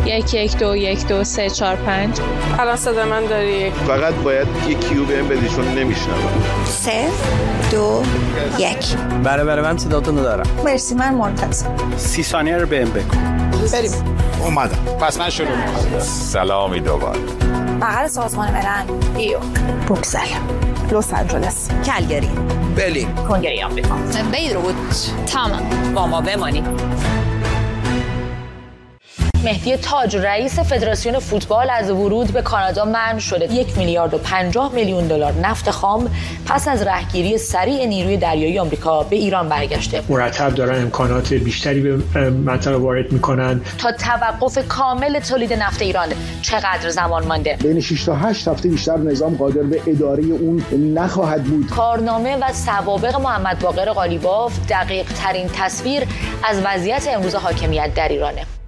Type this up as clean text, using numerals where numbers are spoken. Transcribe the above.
1121234 الان صدا من داری؟ فقط باید یک کیو بهم بدی چون نمیشنوم. 3 2 1. برای من صداتون رو دارم. مرسی، من منتظر. 30 ثانیه رو بهم بگو. بریم. اومدم. پس من شروع می‌کنم. سلامی دوباره. بغل سازمان ملل، نیویورک، بروکسل، لس آنجلس، کلگری، برلین، کنگره آمریکا، بیروت، تمام. با ما بمانید. مهدی تاج رئیس فدراسیون فوتبال از ورود به کانادا منع شده. 1,50,000,000 دلار نفت خام پس از رهگیری سریع نیروی دریایی آمریکا به ایران برگشته. مرتب دارن امکانات بیشتری به منطقه وارد میکنن. تا توقف کامل تولید نفت ایران چقدر زمان مانده؟ بین 6 تا 8 هفته بیشتر نظام قادر به اداره اون نخواهد بود. کارنامه و سوابق محمد باقر قالیباف دقیق ترین تصویر از وضعیت امروز حاکمیت در ایرانه.